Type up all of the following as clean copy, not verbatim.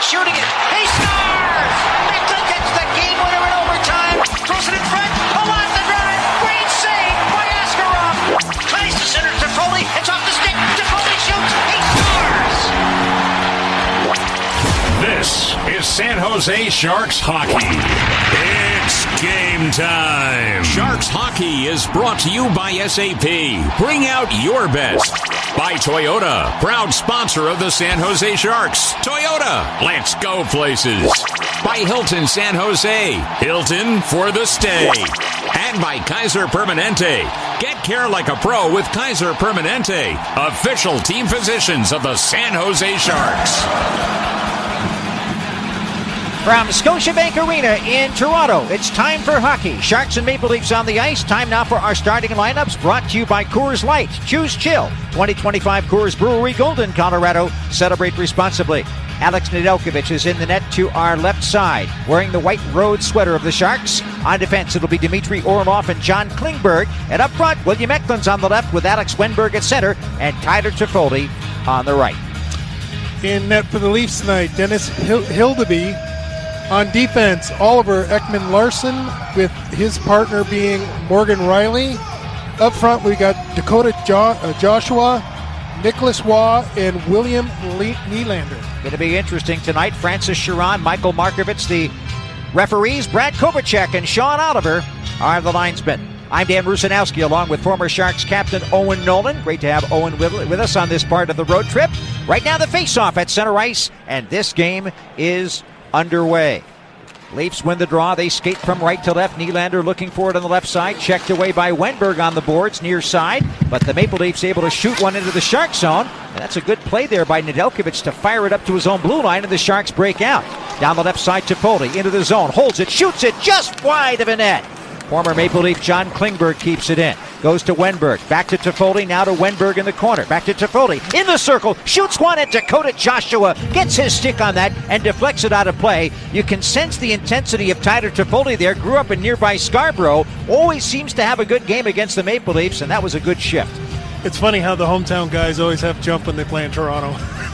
shooting it. He scores! Eklund gets the game winner in overtime. Throws it in front. Palat the drive. Great save by Askarov. Tries to center Toffoli. It's off the stick. Toffoli shoots. He scores! This is San Jose Sharks hockey. It's game time. Sharks hockey is brought to you by SAP. Bring out your best. By Toyota, proud sponsor of the San Jose Sharks. Toyota, let's go places. By Hilton San Jose, Hilton for the stay. And by Kaiser Permanente. Get care like a pro with Kaiser Permanente, official team physicians of the San Jose Sharks. From Scotiabank Arena in Toronto, it's time for hockey. Sharks and Maple Leafs on the ice. Time now for our starting lineups, brought to you by Coors Light. Choose chill. 2025 Coors Brewery, Golden, Colorado. Celebrate responsibly. Alex Nedeljkovic is in the net to our left side, wearing the white road sweater of the Sharks. On defense, it'll be Dmitry Orlov and John Klingberg. And up front, William Eklund's on the left with Alex Wenberg at center and Tyler Toffoli on the right. In net for the Leafs tonight, Dennis Hildeby. On defense, Oliver Ekman-Larsson, with his partner being Morgan Riley. Up front, we got Dakota Joshua, Nicholas Waugh, and William Nylander. Going to be interesting tonight. Francis Chiron, Michael Markovits, the referees. Brad Kovacek and Sean Oliver are the linesmen. I'm Dan Rusanowski, along with former Sharks captain Owen Nolan. Great to have Owen with us on this part of the road trip. Right now, the face-off at center ice, and this game is underway. Leafs win the draw. They skate from right to left. Nylander looking for it on the left side. Checked away by Wenberg on the boards near side. But the Maple Leafs able to shoot one into the Shark zone. And that's a good play there by Nedeljkovic to fire it up to his own blue line, and the Sharks break out. Down the left side, Toffoli into the zone. Holds it, shoots it just wide of a net. Former Maple Leaf John Klingberg keeps it in. Goes to Wenberg. Back to Toffoli. Now to Wenberg in the corner. Back to Toffoli. In the circle. Shoots one at Dakota Joshua. Gets his stick on that and deflects it out of play. You can sense the intensity of Tyler Toffoli there. Grew up in nearby Scarborough. Always seems to have a good game against the Maple Leafs, and that was a good shift. It's funny how the hometown guys always have jump when they play in Toronto.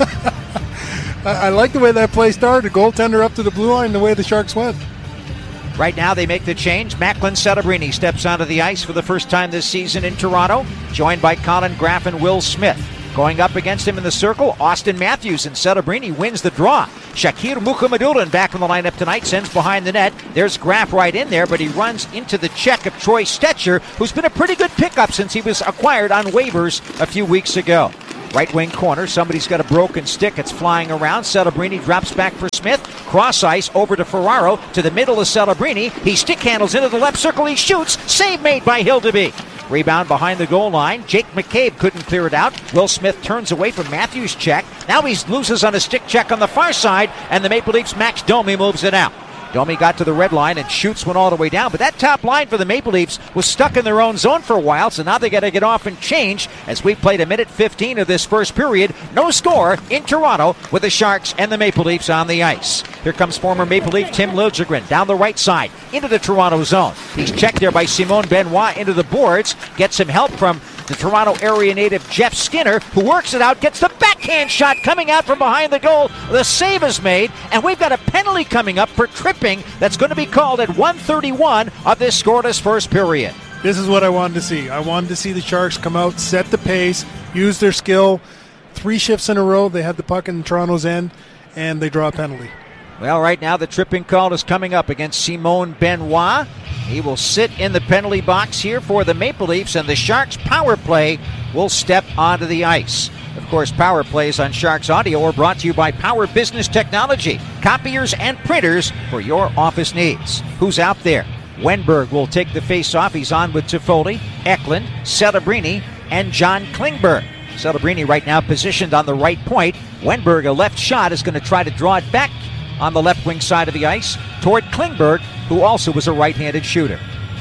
I like the way that play started. Goaltender up to the blue line, the way the Sharks went. Right now they make the change. Macklin Celebrini steps onto the ice for the first time this season in Toronto, joined by Colin Graff and Will Smith. Going up against him in the circle, Austin Matthews, and Celebrini wins the draw. Shakir Mukhamadullin back in the lineup tonight, sends behind the net. There's Graff right in there, but he runs into the check of Troy Stetcher, who's been a pretty good pickup since he was acquired on waivers a few weeks ago. Right wing corner, somebody's got a broken stick. It's flying around. Celebrini drops back for Smith. Cross ice over to Ferraro. To the middle of Celebrini. He stick handles into the left circle. He shoots. Save made by Hildeby. Rebound behind the goal line. Jake McCabe couldn't clear it out. Will Smith turns away from Matthews' check. Now he loses on a stick check on the far side. And the Maple Leafs' Max Domi moves it out. Domi got to the red line and shoots one all the way down, but that top line for the Maple Leafs was stuck in their own zone for a while, so now they got to get off and change as we played a minute 15 of this first period. No score in Toronto with the Sharks and the Maple Leafs on the ice. Here comes former Maple Leaf Tim Liljegren down the right side into the Toronto zone. He's checked there by Simon Benoit into the boards, gets some help from the Toronto area native Jeff Skinner, who works it out, gets the backhand shot coming out from behind the goal. The save is made, and we've got a penalty coming up for tripping that's going to be called at 1:31 of this scoreless first period. This is what I wanted to see. I wanted to see the Sharks come out, set the pace, use their skill. 3 shifts in a row, they had the puck in Toronto's end, and they draw a penalty. Well, right now the tripping call is coming up against Simon Benoit. He will sit in the penalty box here for the Maple Leafs, and the Sharks power play will step onto the ice. Of course, power plays on Sharks Audio are brought to you by Power Business Technology, copiers and printers for your office needs. Who's out there? Wenberg will take the face-off. He's on with Toffoli, Eklund, Celebrini, and John Klingberg. Celebrini right now positioned on the right point. Wenberg, a left shot, is going to try to draw it back on the left wing side of the ice toward Klingberg, who also was a right-handed shooter.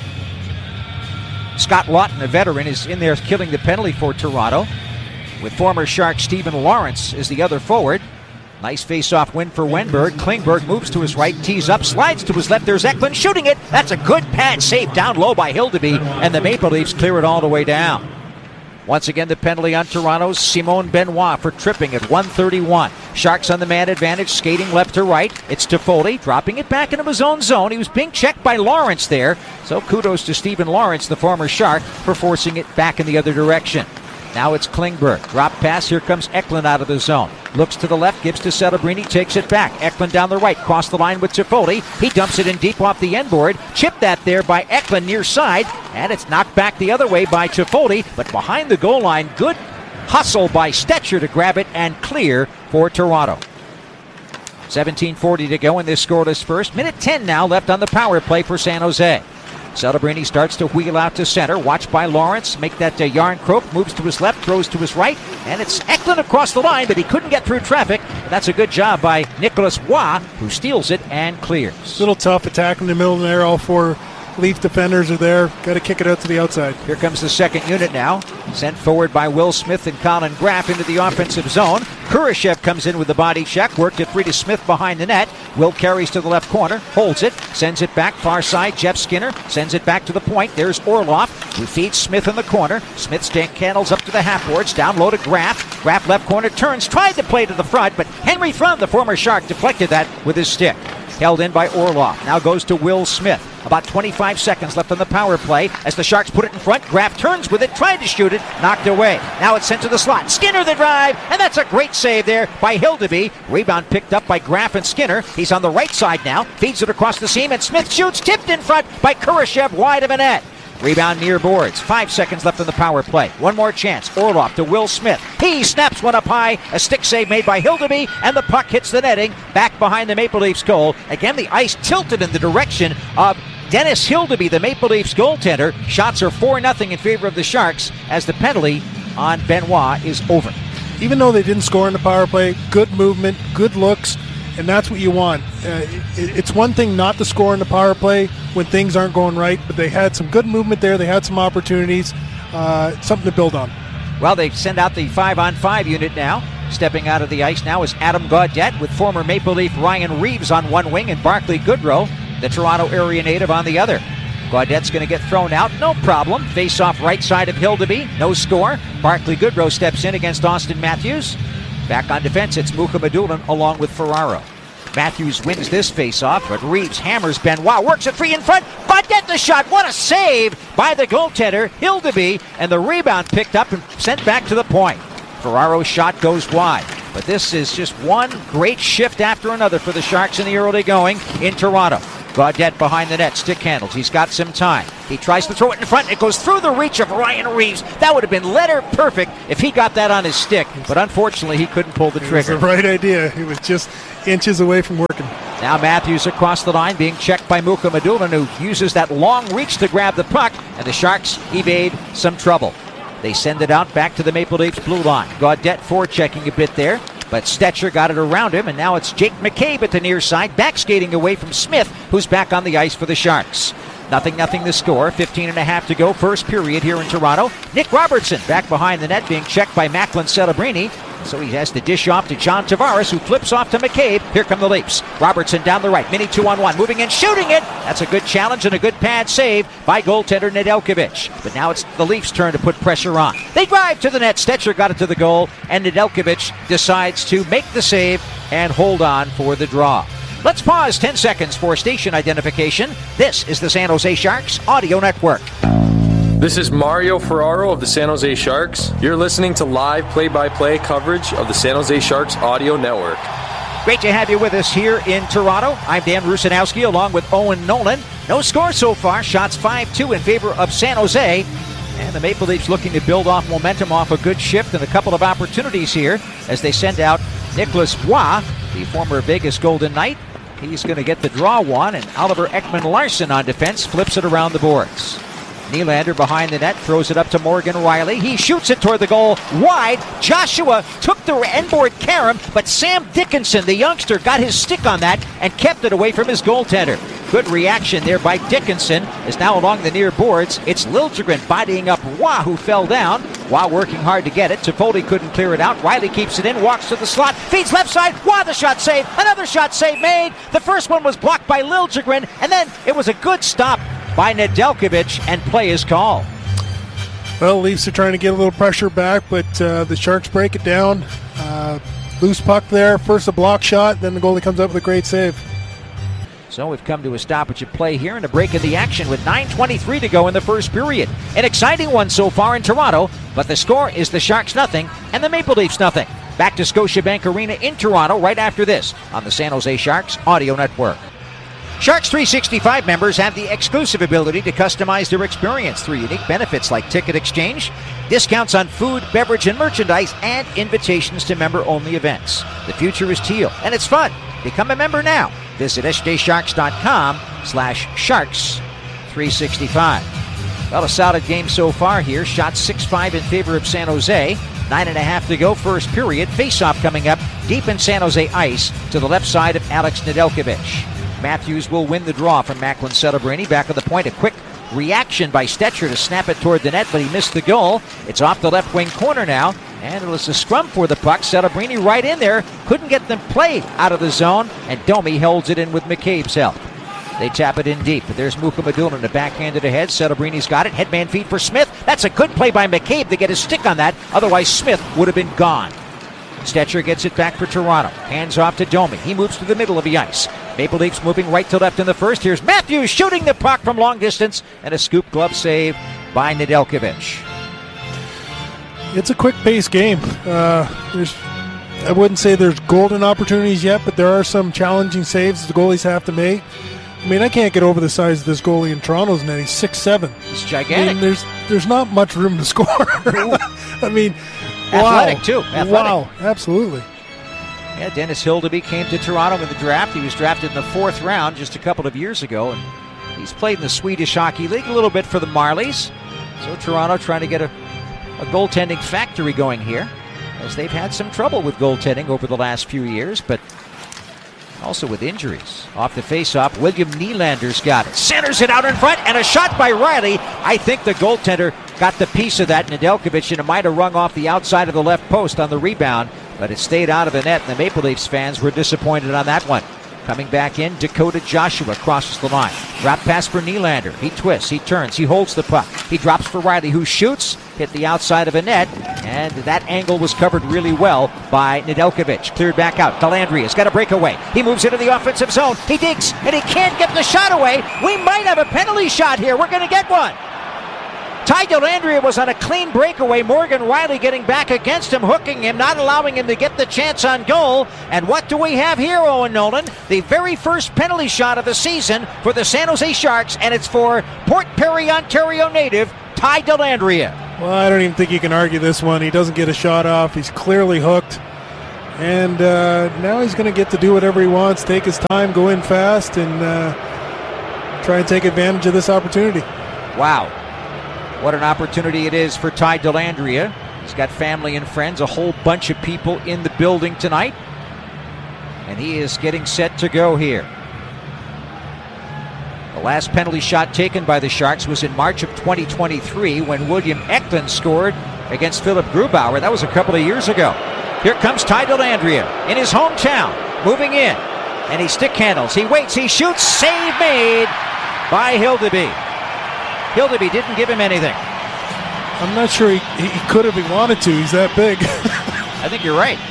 Scott Lawton, a veteran, is in there killing the penalty for Toronto, with former Shark Stephen Lawrence as the other forward. Nice face-off win for Wenberg. Klingberg moves to his right, tees up, slides to his left. There's Eklund shooting it. That's a good pad save down low by Hildeby, and the Maple Leafs clear it all the way down. Once again, the penalty on Toronto's Simone Benoit for tripping at 131. Sharks on the man advantage, skating left to right. It's Toffoli dropping it back into his own zone. He was being checked by Lawrence there. So kudos to Stephen Lawrence, the former Shark, for forcing it back in the other direction. Now it's Klingberg. Drop pass. Here comes Eklund out of the zone. Looks to the left, gives to Celebrini, takes it back. Eklund down the right, cross the line with Toffoli. He dumps it in deep off the end board. Chipped that there by Eklund near side, and it's knocked back the other way by Toffoli. But behind the goal line, good hustle by Stetcher to grab it and clear for Toronto. 17:40 to go in this scoreless first. Minute 10 now left on the power play for San Jose. Celebrini starts to wheel out to center, watched by Lawrence. Make that Yarncroke, moves to his left, throws to his right, and it's Eklund across the line, but he couldn't get through traffic. That's a good job by Nicholas Waugh, who steals it and clears. A little tough attack in the middle there. All four Leaf defenders are there. Got to kick it out to the outside. Here comes the second unit now. Sent forward by Will Smith and Colin Graff into the offensive zone. Kurashev comes in with the body check. Worked it free to Smith behind the net. Will carries to the left corner. Holds it. Sends it back far side. Jeff Skinner sends it back to the point. There's Orlov, who feeds Smith in the corner. Smith candles up to the half boards. Down low to Graff. Graff left corner turns. Tried to play to the front, but Henry Thrun, the former Shark, deflected that with his stick. Held in by Orlov. Now goes to Will Smith. About 25 seconds left on the power play. As the Sharks put it in front, Graff turns with it, tried to shoot it, knocked away. Now it's sent to the slot. Skinner the drive, and that's a great save there by Hildeby. Rebound picked up by Graff and Skinner. He's on the right side now. Feeds it across the seam, and Smith shoots, tipped in front by Kurashev, wide of a net. Rebound near boards. 5 seconds left on the power play. One more chance. Orlov to Will Smith. He snaps one up high. A stick save made by Hildeby, and the puck hits the netting back behind the Maple Leafs goal. Again, the ice tilted in the direction of Dennis Hildeby, the Maple Leafs goaltender. Shots are 4-0 in favor of the Sharks as the penalty on Benoit is over. Even though they didn't score in the power play, good movement, good looks, and that's what you want. It's one thing not to score in the power play when things aren't going right, but they had some good movement there. They had some opportunities, something to build on. Well, they send out the 5-on-5 unit now. Stepping out of the ice now is Adam Gaudette with former Maple Leaf Ryan Reeves on one wing and Barclay Goodrow, the Toronto area native, on the other. Gaudette's going to get thrown out, no problem. Face off right side of Hildeby, no score. Barclay Goodrow steps in against Austin Matthews. Back on defense, it's Mukhamadullin along with Ferraro. Matthews wins this face-off, but Reeves hammers Benoit, works it free in front. Gaudette the shot, what a save by the goaltender, Hildeby, and the rebound picked up and sent back to the point. Ferraro's shot goes wide, but this is just one great shift after another for the Sharks in the early going in Toronto. Gaudette behind the net, stick handles. He's got some time. He tries to throw it in front. It goes through the reach of Ryan Reeves. That would have been letter perfect if he got that on his stick, but unfortunately he couldn't pull the trigger. It was the right idea. He was just inches away from working. Now Matthews across the line, being checked by Mukhamadullin, who uses that long reach to grab the puck, and the Sharks evade some trouble. They send it out back to the Maple Leafs blue line. Gaudette forechecking a bit there, but Stetcher got it around him, and now it's Jake McCabe at the near side, back skating away from Smith, who's back on the ice for the Sharks. 0-0 the score, 15.5 to go, first period here in Toronto. Nick Robertson back behind the net, being checked by Macklin Celebrini. So he has to dish off to John Tavares, who flips off to McCabe. Here come the Leafs. Robertson down the right, mini 2-on-1, moving in, shooting it. That's a good challenge and a good pad save by goaltender Nedeljkovic. But now it's the Leafs' turn to put pressure on. They drive to the net. Stetcher got it to the goal, and Nedeljkovic decides to make the save and hold on for the draw. Let's pause 10 seconds for station identification. This is the San Jose Sharks Audio Network. This is Mario Ferraro of the San Jose Sharks. You're listening to live play-by-play coverage of the San Jose Sharks Audio Network. Great to have you with us here in Toronto. I'm Dan Rusanowski along with Owen Nolan. No score so far. Shots 5-2 in favor of San Jose. And the Maple Leafs looking to build off momentum off a good shift and a couple of opportunities here as they send out Nicholas Waugh, the former Vegas Golden Knight. He's going to get the draw one, and Oliver Ekman-Larsson on defense flips it around the boards. Nylander behind the net, throws it up to Morgan Riley. He shoots it toward the goal wide. Joshua took the end board carom, but Sam Dickinson, the youngster, got his stick on that and kept it away from his goaltender. Good reaction there by Dickinson, is now along the near boards. It's Liljegren bodying up Waugh, who fell down. Waugh working hard to get it. Toffoli couldn't clear it out. Riley keeps it in, walks to the slot, feeds left side. Waugh, the shot save. Another shot save made. The first one was blocked by Liljegren, and then it was a good stop by Nedeljkovic, and play is called. Well, Leafs are trying to get a little pressure back, but the Sharks break it down. Loose puck there. First a block shot, then the goalie comes up with a great save. So we've come to a stoppage of play here and a break in the action with 9:23 to go in the first period. An exciting one so far in Toronto, but the score is the Sharks nothing and the Maple Leafs nothing. Back to Scotiabank Arena in Toronto right after this on the San Jose Sharks Audio Network. Sharks 365 members have the exclusive ability to customize their experience through unique benefits like ticket exchange, discounts on food, beverage, and merchandise, and invitations to member-only events. The future is teal, and it's fun. Become a member now. Visit sjsharks.com/sharks365. Well, a solid game so far here. Shot 6-5 in favor of San Jose. 9.5 to go, first period. Face-off coming up deep in San Jose ice to the left side of Alex Nedeljkovic. Matthews will win the draw from Macklin Celebrini. Back on the point, a quick reaction by Stetcher to snap it toward the net, but he missed the goal. It's off the left wing corner now, and it was a scrum for the puck. Celebrini right in there, couldn't get them played out of the zone, and Domi holds it in with McCabe's help. They tap it in deep, but there's Mukhamadullin, the backhanded ahead. Celebrini's got it, headman feed for Smith. That's a good play by McCabe to get his stick on that, otherwise Smith would have been gone. Stetcher gets it back for Toronto. Hands off to Domi. He moves to the middle of the ice. Maple Leafs moving right to left in the first. Here's Matthews shooting the puck from long distance, and a scoop glove save by Nedeljkovic. It's a quick-paced game. I wouldn't say there's golden opportunities yet, but there are some challenging saves the goalies have to make. I mean, I can't get over the size of this goalie in Toronto's net. He's 6'7". He's gigantic. I mean, there's not much room to score. I mean, athletic, wow. too. Athletic. Wow, absolutely. Yeah, Dennis Hildeby came to Toronto in the draft. He was drafted in the 4th round just a couple of years ago, and he's played in the Swedish Hockey League a little bit for the Marlies. So Toronto trying to get a goaltending factory going here, as they've had some trouble with goaltending over the last few years, but also with injuries. Off the faceoff, William Nylander's got it. Centers it out in front, and a shot by Riley. I think the goaltender got the piece of that, Nedeljkovic, and it might have rung off the outside of the left post on the rebound, but it stayed out of the net, and the Maple Leafs fans were disappointed on that one. Coming back in, Dakota Joshua crosses the line. Drop pass for Nylander. He twists, he turns, he holds the puck. He drops for Riley, who shoots, hit the outside of a net, and that angle was covered really well by Nedeljkovic. Cleared back out. Dellandria's got a breakaway. He moves into the offensive zone. He digs, and he can't get the shot away. We might have a penalty shot here. We're going to get one. Ty Dellandria was on a clean breakaway. Morgan Riley getting back against him, hooking him, not allowing him to get the chance on goal. And what do we have here, Owen Nolan? The very first penalty shot of the season for the San Jose Sharks, and it's for Port Perry, Ontario native Ty Dellandria. Well, I don't even think you can argue this one. He doesn't get a shot off. He's clearly hooked. And now he's going to get to do whatever he wants, take his time, go in fast, and try and take advantage of this opportunity. Wow. What an opportunity it is for Ty Dellandria. He's got family and friends, a whole bunch of people in the building tonight. And he is getting set to go here. The last penalty shot taken by the Sharks was in March of 2023 when William Eklund scored against Philip Grubauer. That was a couple of years ago. Here comes Ty Dellandria in his hometown, moving in. And he stick handles, he waits, he shoots, save made by Hildeby. Hildeby didn't give him anything. I'm not sure he could if he wanted to. He's that big. I think you're right.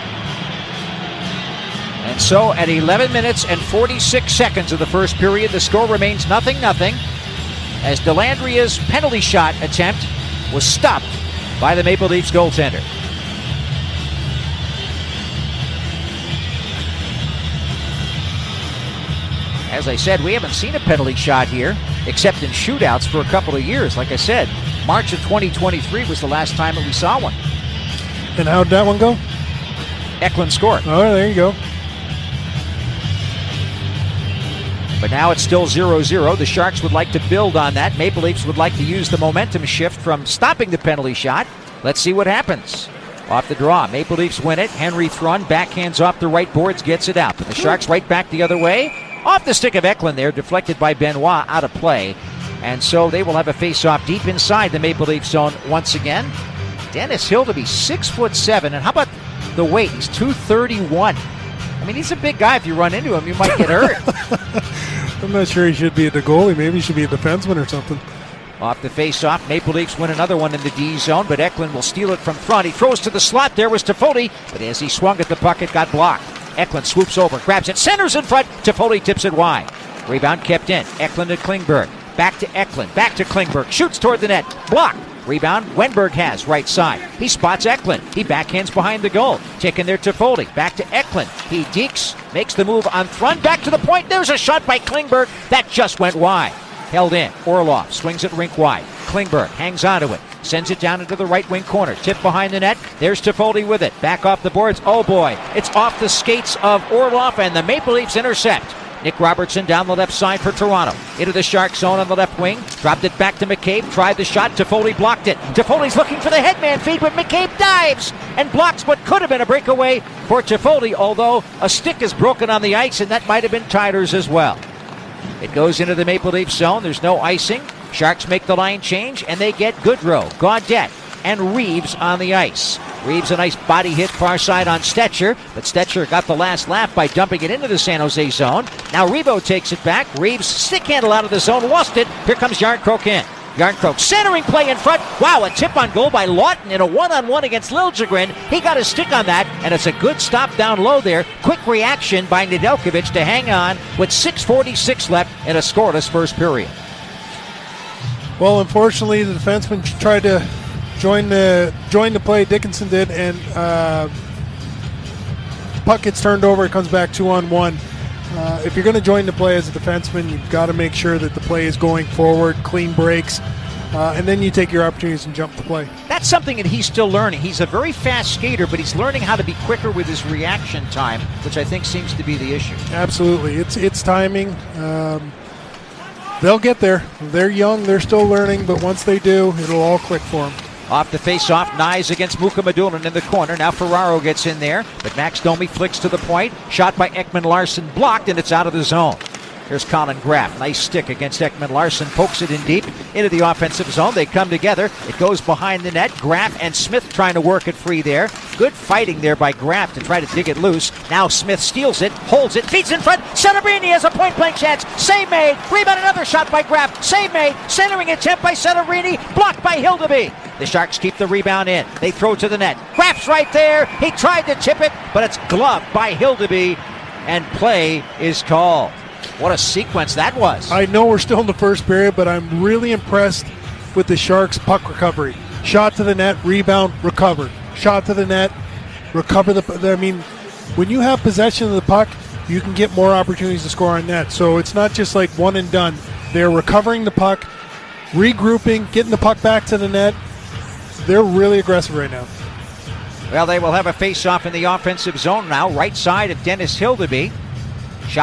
And so at 11 minutes and 46 seconds of the first period, the score remains 0-0 as Dellandria's penalty shot attempt was stopped by the Maple Leafs goaltender. As I said, we haven't seen a penalty shot here, except in shootouts for a couple of years. Like I said, March of 2023 was the last time that we saw one. And how'd that one go? Eklund scored. Oh, there you go. But now it's still 0-0. The Sharks would like to build on that. Maple Leafs would like to use the momentum shift from stopping the penalty shot. Let's see what happens. Off the draw, Maple Leafs win it. Henry Thrun backhands off the right boards, gets it out. But the Sharks right back the other way. Off the stick of Eklund there, deflected by Benoit, out of play. And so they will have a face-off deep inside the Maple Leaf zone once again. Dennis Hildeby, 6'7", and how about the weight? He's 231. I mean, he's a big guy. If you run into him, you might get hurt. I'm not sure he should be the goalie. Maybe he should be a defenseman or something. Off the face-off, Maple Leafs win another one in the D zone, but Eklund will steal it from front. He throws to the slot. There was Toffoli, but as he swung at the puck, it got blocked. Eklund swoops over, grabs it, centers in front. Toffoli tips it wide. Rebound kept in. Eklund to Klingberg. Back to Eklund. Back to Klingberg. Shoots toward the net. Blocked. Rebound, Wenberg has right side. He spots Eklund. He backhands behind the goal. Taken there Toffoli. Back to Eklund. He dekes, makes the move on front. Back to the point. There's a shot by Klingberg. That just went wide. Held in. Orlov swings it rink wide. Klingberg hangs onto it. Sends it down into the right wing corner. Tip behind the net. There's Toffoli with it. Back off the boards. Oh boy. It's off the skates of Orlov, and the Maple Leafs intercept. Nick Robertson down the left side for Toronto. Into the Shark zone on the left wing. Dropped it back to McCabe. Tried the shot. Toffoli blocked it. Toffoli's looking for the headman feed, but McCabe dives and blocks what could have been a breakaway for Toffoli, although a stick is broken on the ice, and that might have been Tyler's as well. It goes into the Maple Leaf zone. There's no icing. Sharks make the line change, and they get Goodrow, Gaudette, and Reeves on the ice. Reeves a nice body hit far side on Stetcher, but Stetcher got the last laugh by dumping it into the San Jose zone. Now Rebo takes it back. Reeves stick handle out of the zone, lost it. Here comes Yarncroke in. Yarncroke centering play in front. Wow, a tip on goal by Lawton in a one-on-one against Liljegren. He got a stick on that, and it's a good stop down low there. Quick reaction by Nedeljkovic to hang on with 6:46 left in a scoreless first period. Well, unfortunately, the defenseman tried to join the play. Dickinson did, and puck gets turned over. It comes back 2-on-1. If you're going to join the play as a defenseman, you've got to make sure that the play is going forward, clean breaks, and then you take your opportunities and jump the play. That's something that he's still learning. He's a very fast skater, but he's learning how to be quicker with his reaction time, which I think seems to be the issue. Absolutely. It's timing. They'll get there. They're young. They're still learning, but once they do, it'll all click for them. Off the face-off, Nyes against Mukhamadullin in the corner. Now Ferraro gets in there, but Max Domi flicks to the point. Shot by Ekman-Larsson, blocked, and it's out of the zone. Here's Colin Graff. Nice stick against Ekman-Larsson. Pokes it in deep into the offensive zone. They come together. It goes behind the net. Graff and Smith trying to work it free there. Good fighting there by Graff to try to dig it loose. Now Smith steals it, holds it, feeds in front. Celebrini has a point-blank chance. Save made. Rebound, another shot by Graff. Save made. Centering attempt by Celebrini. Blocked by Hildeby. The Sharks keep the rebound in. They throw to the net. Graff's right there. He tried to chip it, but it's gloved by Hildeby, and play is called. What a sequence that was. I know we're still in the first period, but I'm really impressed with the Sharks' puck recovery. Shot to the net, rebound, recover. Shot to the net, recover I mean, when you have possession of the puck, you can get more opportunities to score on net. So it's not just like one and done. They're recovering the puck, regrouping, getting the puck back to the net. They're really aggressive right now. Well, they will have a face-off in the offensive zone now, right side of Dennis Hildeby.